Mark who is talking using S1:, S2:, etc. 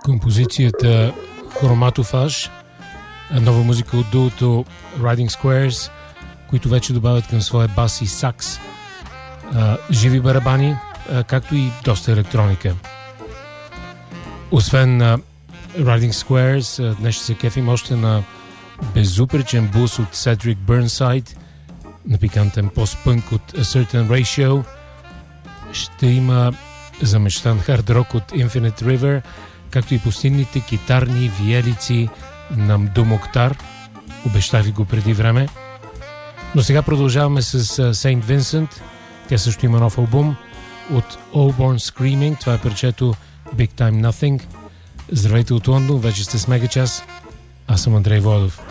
S1: композицията Хроматофаж, нова музика от дуото Riding Squares, които вече добавят към своя бас и сакс живи барабани, както и доста електроника. Освен Riding Squares, днес ще се кефим още на безупречен бус от Cedric Burnside, на пикантен пост-пънк от A Certain Ratio. Ще има замечтан хард-рок от Infinite River, както и пустинните китарни виелици на Мдо Моктар. Обещах ви го преди време. Но сега продължаваме с Saint Vincent. Тя също има нов албум от All Born Screaming. Това е парчето Big Time Nothing. Здравейте от Лондон, вече сте с Мегачас. Аз съм Андрей Владов.